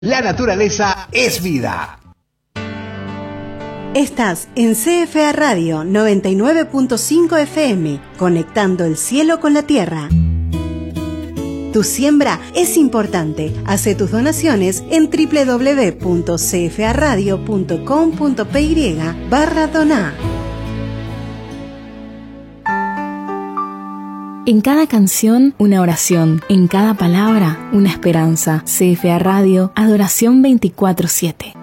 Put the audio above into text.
La naturaleza es vida. Estás en CFA Radio 99.5 FM, conectando el cielo con la tierra. Tu siembra es importante. Hace tus donaciones en www.cfaradio.com.py/donar. En cada canción, una oración. En cada palabra, una esperanza. CFA Radio, adoración 24/7.